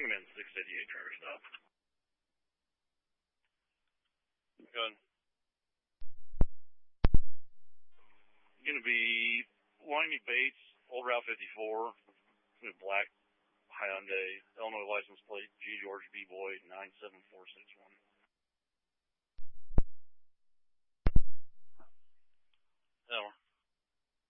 Bring him in, 688 driver stop. Good. Going to be Wyoming Bates, Old Route 54, black Hyundai, Illinois license plate, G. George B. Boy, 97461. Hour.